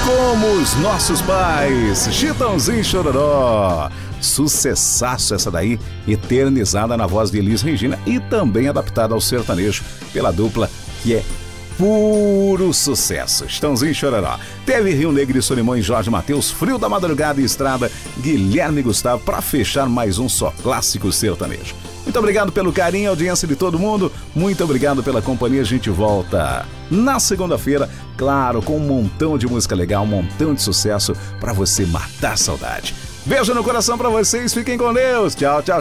Como os nossos pais, Chitãozinho e Chororó. Sucessaço essa daí, eternizada na voz de Elis Regina e também adaptada ao sertanejo pela dupla que é puro sucesso. Chitãozinho e Chororó. Teve Rio Negro e Solimões, Jorge Mateus, Frio da Madrugada e Estrada, Guilherme e Gustavo para fechar mais um só clássico sertanejo. Muito obrigado pelo carinho e audiência de todo mundo. Muito obrigado pela companhia. A gente volta na segunda-feira, claro, com um montão de música legal, um montão de sucesso para você matar a saudade. Beijo no coração para vocês. Fiquem com Deus. Tchau, tchau.